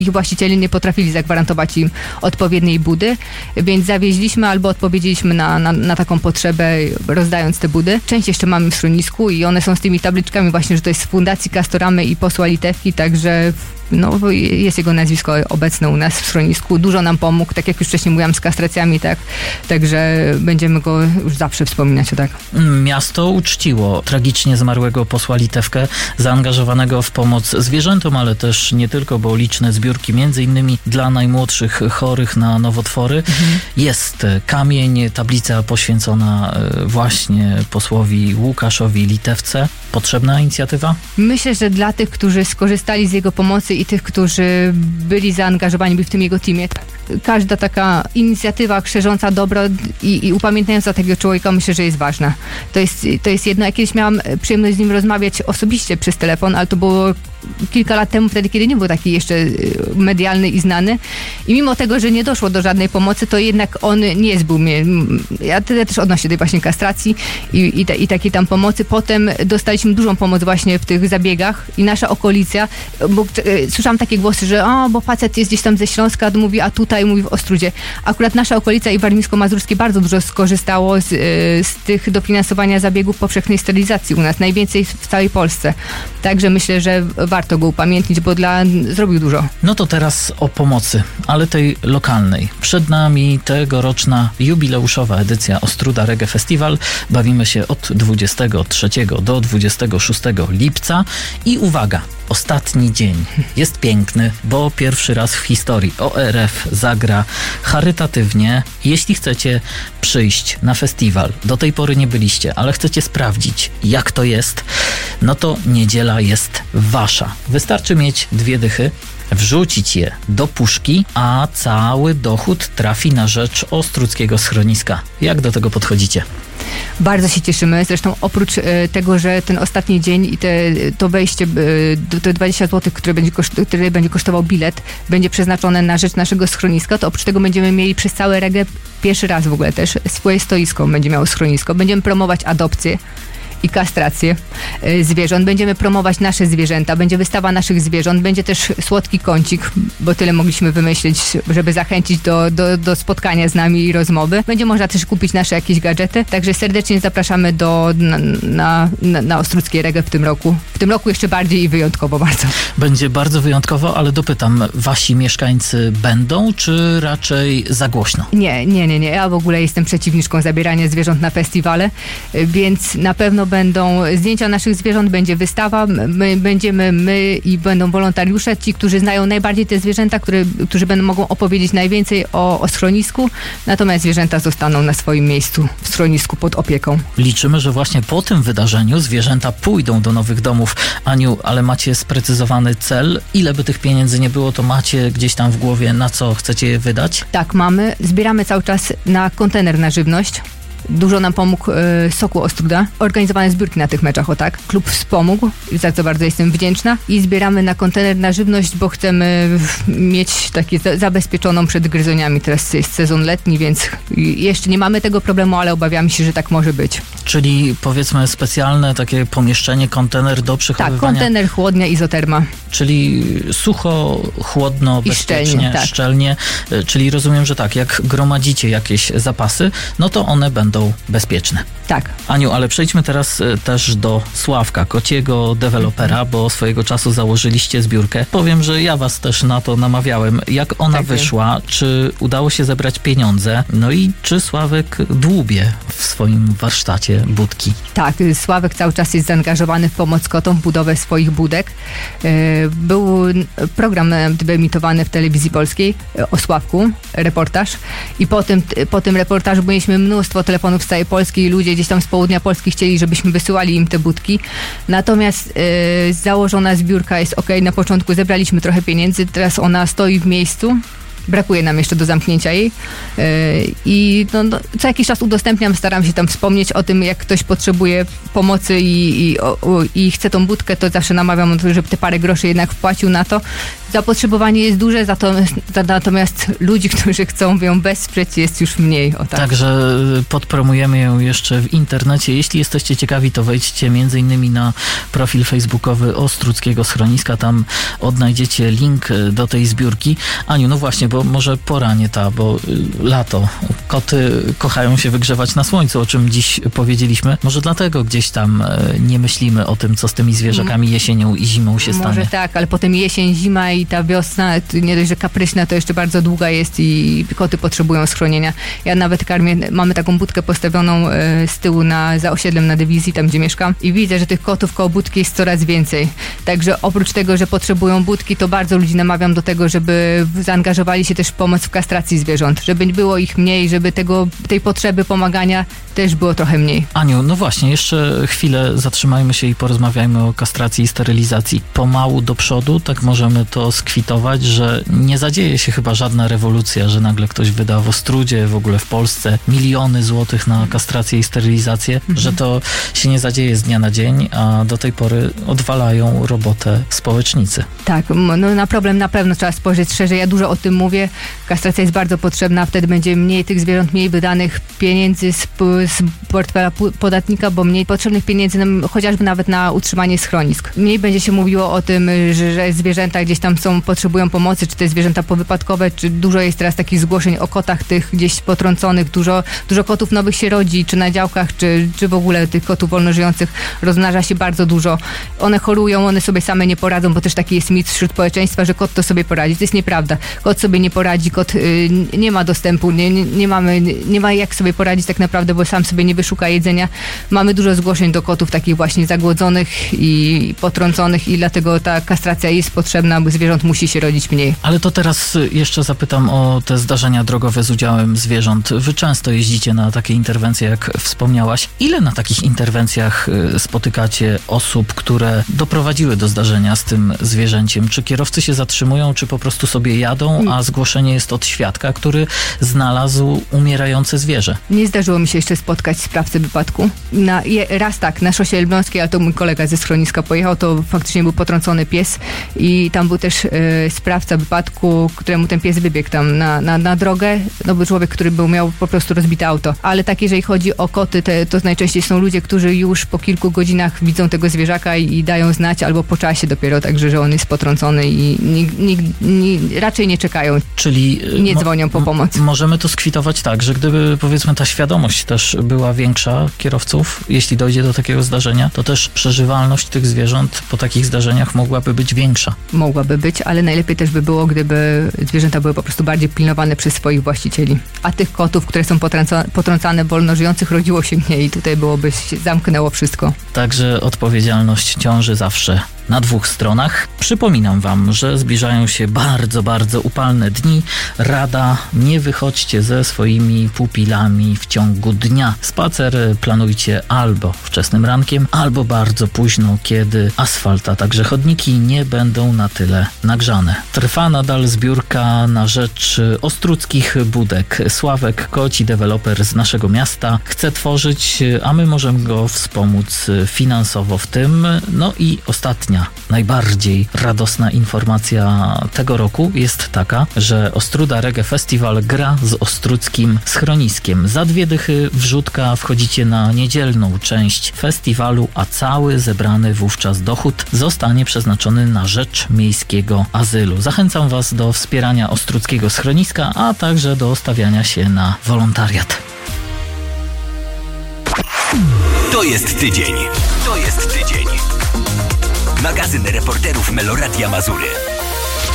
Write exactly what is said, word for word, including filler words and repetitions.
Ich właściciele nie potrafili zagwarantować im odpowiedniej budy, więc zawieźliśmy albo odpowiedzieliśmy na, na, na taką potrzebę, rozdając te budy. Część jeszcze mamy w schronisku i one są z tymi tabliczkami właśnie, że to jest z Fundacji Castoramy i posła Litewki, także no, jest jego nazwisko obecne u nas w schronisku. Dużo nam pomógł, tak jak już wcześniej mówiłam, z kastracjami, tak, także będziemy go już zawsze wspominać, tak. Miasto uczciło tragicznie zmarłego posła Litewkę, zaangażowanego w pomoc zwierzętom, ale też nie tylko, bo liczne zbiórki, między innymi dla najmłodszych chorych na nowotwory. Mhm. Jest kamień, tablica poświęcona właśnie posłowi Łukaszowi Litewce. Potrzebna inicjatywa? Myślę, że dla tych, którzy skorzystali z jego pomocy i tych, którzy byli zaangażowani w tym jego teamie, każda taka inicjatywa szerząca dobro i, i upamiętniająca tego człowieka, myślę, że jest ważna. To jest, to jest jedno. Ja kiedyś miałam przyjemność z nim rozmawiać osobiście przez telefon, ale to było kilka lat temu, wtedy, kiedy nie był taki jeszcze medialny i znany. I mimo tego, że nie doszło do żadnej pomocy, to jednak on nie zbył mnie. Ja też odnośnie tej właśnie kastracji i, i, ta, i takiej tam pomocy. Potem dostaliśmy dużą pomoc właśnie w tych zabiegach i nasza okolica, bo e, słyszałam takie głosy, że o, bo facet jest gdzieś tam ze Śląska, mówi, a tutaj mówi w Ostródzie. Akurat nasza okolica i warmińsko-mazurskie bardzo dużo skorzystało z, e, z tych dofinansowania zabiegów powszechnej sterylizacji u nas. Najwięcej w całej Polsce. Także myślę, że warto go upamiętnić, bo dla zrobił dużo. No to teraz o pomocy, ale tej lokalnej. Przed nami tegoroczna jubileuszowa edycja Ostróda Reggae Festival. Bawimy się od dwudziestego trzeciego do dwudziestego szóstego lipca i uwaga, ostatni dzień jest piękny, bo pierwszy raz w historii O R F zagra charytatywnie. Jeśli chcecie przyjść na festiwal, do tej pory nie byliście, ale chcecie sprawdzić, jak to jest, no to niedziela jest wasza. Wystarczy mieć dwie dychy, wrzucić je do puszki, a cały dochód trafi na rzecz Ostródzkiego Schroniska. Jak do tego podchodzicie? Bardzo się cieszymy. Zresztą oprócz e, tego, że ten ostatni dzień i te, to wejście, e, te dwadzieścia złotych, które będzie, koszt, które będzie kosztował bilet, będzie przeznaczone na rzecz naszego schroniska, to oprócz tego będziemy mieli przez całe reggae pierwszy raz w ogóle też swoje stoisko będzie miało schronisko. Będziemy promować adopcję i kastrację zwierząt. Będziemy promować nasze zwierzęta, będzie wystawa naszych zwierząt, będzie też słodki kącik, bo tyle mogliśmy wymyślić, żeby zachęcić do, do, do spotkania z nami i rozmowy. Będzie można też kupić nasze jakieś gadżety, także serdecznie zapraszamy do, na, na, na Ostródzkie Reggae w tym roku. W tym roku jeszcze bardziej i wyjątkowo bardzo. Będzie bardzo wyjątkowo, ale dopytam, wasi mieszkańcy będą, czy raczej za głośno? Nie, nie, nie, nie. Ja w ogóle jestem przeciwniczką zabierania zwierząt na festiwale, więc na pewno będą zdjęcia naszych zwierząt, będzie wystawa, my, będziemy my i będą wolontariusze, ci, którzy znają najbardziej te zwierzęta, które, którzy będą mogą opowiedzieć najwięcej o, o schronisku, natomiast zwierzęta zostaną na swoim miejscu w schronisku pod opieką. Liczymy, że właśnie po tym wydarzeniu zwierzęta pójdą do nowych domów. Aniu, ale macie sprecyzowany cel? Ile by tych pieniędzy nie było, to macie gdzieś tam w głowie, na co chcecie je wydać? Tak, mamy. Zbieramy cały czas na kontener na żywność. Dużo nam pomógł e, Sokół Ostróda. Organizowane zbiórki na tych meczach, o tak. Klub wspomógł, za co bardzo jestem wdzięczna. I zbieramy na kontener na żywność, bo chcemy mieć takie za, zabezpieczoną przed gryzoniami. Teraz jest sezon letni, więc jeszcze nie mamy tego problemu, ale obawiamy się, że tak może być. Czyli powiedzmy specjalne takie pomieszczenie, kontener do przechowywania. Tak, kontener, chłodnia, izoterma. Czyli sucho, chłodno, i bezpiecznie, szczelnie, tak. szczelnie. Czyli rozumiem, że tak, jak gromadzicie jakieś zapasy, no to one będą bezpieczne. Tak. Aniu, ale przejdźmy teraz też do Sławka, kociego dewelopera, bo swojego czasu założyliście zbiórkę. Powiem, że ja was też na to namawiałem. Jak ona tak wyszła? Wiem. Czy udało się zebrać pieniądze? No i czy Sławek dłubie w swoim warsztacie budki? Tak, Sławek cały czas jest zaangażowany w pomoc kotom, w budowę swoich budek. Był program wyemitowany w telewizji polskiej o Sławku, reportaż i po tym, po tym reportażu mieliśmy mnóstwo telefonów z całej Polski i ludzie gdzieś tam z południa Polski chcieli, żebyśmy wysyłali im te budki. Natomiast e, założona zbiórka jest ok. Na początku zebraliśmy trochę pieniędzy, teraz ona stoi w miejscu. Brakuje nam jeszcze do zamknięcia jej yy, i no, no, co jakiś czas udostępniam, staram się tam wspomnieć o tym, jak ktoś potrzebuje pomocy i, i, o, o, i chce tą budkę, to zawsze namawiam, żeby te parę groszy jednak wpłacił na to, zapotrzebowanie jest duże, natomiast ludzi, którzy chcą ją wesprzeć, jest już mniej. O tak. Także podpromujemy ją jeszcze w internecie. Jeśli jesteście ciekawi, to wejdźcie między innymi na profil facebookowy Ostródzkiego Schroniska. Tam odnajdziecie link do tej zbiórki. Aniu, no właśnie, bo może pora nie ta, bo lato. Koty kochają się wygrzewać na słońcu, o czym dziś powiedzieliśmy. Może dlatego gdzieś tam nie myślimy o tym, co z tymi zwierzakami jesienią i zimą się stanie. Może tak, ale potem jesień, zima i ta wiosna, nie dość, że kapryśna, to jeszcze bardzo długa jest i koty potrzebują schronienia. Ja nawet karmię, mamy taką budkę postawioną z tyłu na, za osiedlem na dywizji, tam gdzie mieszkam i widzę, że tych kotów koło budki jest coraz więcej. Także oprócz tego, że potrzebują budki, to bardzo ludzi namawiam do tego, żeby zaangażowali się też w pomoc w kastracji zwierząt, żeby było ich mniej, żeby tego, tej potrzeby pomagania też było trochę mniej. Aniu, no właśnie, jeszcze chwilę zatrzymajmy się i porozmawiajmy o kastracji i sterylizacji. Pomału do przodu, tak możemy to skwitować, że nie zadzieje się chyba żadna rewolucja, że nagle ktoś wyda w Ostródzie, w ogóle w Polsce miliony złotych na kastrację i sterylizację, mhm. że to się nie zadzieje z dnia na dzień, a do tej pory odwalają robotę społecznicy. Tak, no na problem na pewno trzeba spojrzeć szerzej. Ja dużo o tym mówię. Kastracja jest bardzo potrzebna, wtedy będzie mniej tych zwierząt, mniej wydanych pieniędzy z, z portfela podatnika, bo mniej potrzebnych pieniędzy nam, chociażby nawet na utrzymanie schronisk. Mniej będzie się mówiło o tym, że, że zwierzęta gdzieś tam są, potrzebują pomocy, czy te zwierzęta powypadkowe, czy dużo jest teraz takich zgłoszeń o kotach tych gdzieś potrąconych, dużo, dużo kotów nowych się rodzi, czy na działkach, czy, czy w ogóle tych kotów wolnożyjących rozmnaża się bardzo dużo. One chorują, one sobie same nie poradzą, bo też taki jest mit wśród społeczeństwa, że kot to sobie poradzi. To jest nieprawda. Kot sobie nie poradzi, kot y, nie ma dostępu, nie, nie, nie mamy, nie ma jak sobie poradzić tak naprawdę, bo sam sobie nie wyszuka jedzenia. Mamy dużo zgłoszeń do kotów takich właśnie zagłodzonych i potrąconych i dlatego ta kastracja jest potrzebna, bo zwierząt musi się rodzić mniej. Ale to teraz jeszcze zapytam o te zdarzenia drogowe z udziałem zwierząt. Wy często jeździcie na takie interwencje, jak wspomniałaś. Ile na takich interwencjach spotykacie osób, które doprowadziły do zdarzenia z tym zwierzęciem? Czy kierowcy się zatrzymują, czy po prostu sobie jadą, a zgłoszenie jest od świadka, który znalazł umierające zwierzę? Nie zdarzyło mi się jeszcze spotkać sprawcę wypadku. Na, je, raz tak, na szosie elbląskiej, ale to mój kolega ze schroniska pojechał, to faktycznie był potrącony pies i tam był też e, sprawca wypadku, któremu ten pies wybiegł tam na, na, na drogę. No był człowiek, który był, miał po prostu rozbite auto. Ale tak, jeżeli chodzi o koty, te, to najczęściej są ludzie, którzy już po kilku godzinach widzą tego zwierzaka i, i dają znać, albo po czasie dopiero, także, że on jest potrącony i nig, nig, nig, raczej nie czekają. Czyli nie dzwonią po pomoc. M- możemy to skwitować tak, że gdyby powiedzmy ta świadomość też była większa kierowców, jeśli dojdzie do takiego zdarzenia, to też przeżywalność tych zwierząt po takich zdarzeniach mogłaby być większa. Mogłaby być, ale najlepiej też by było, gdyby zwierzęta były po prostu bardziej pilnowane przez swoich właścicieli. A tych kotów, które są potrąca- potrącane wolno żyjących, rodziło się mniej i tutaj byłoby się zamknęło wszystko. Także odpowiedzialność ciąży zawsze na dwóch stronach. Przypominam wam, że zbliżają się bardzo, bardzo upalne dni. Rada, nie wychodźcie ze swoimi pupilami w ciągu dnia. Spacer planujcie albo wczesnym rankiem, albo bardzo późno, kiedy asfalt, a także chodniki nie będą na tyle nagrzane. Trwa nadal zbiórka na rzecz ostródzkich budek. Sławek Koci, deweloper z naszego miasta, chce tworzyć, a my możemy go wspomóc finansowo w tym. No i ostatnia, najbardziej radosna informacja tego roku jest taka, że Ostróda Reggae Festival gra z Ostródzkim Schroniskiem. Za dwie dychy wrzutka wchodzicie na niedzielną część festiwalu, a cały zebrany wówczas dochód zostanie przeznaczony na rzecz miejskiego azylu. Zachęcam was do wspierania Ostródzkiego Schroniska, a także do stawiania się na wolontariat. To jest tydzień. To jest tydzień. Magazyn reporterów Meloradia Mazury.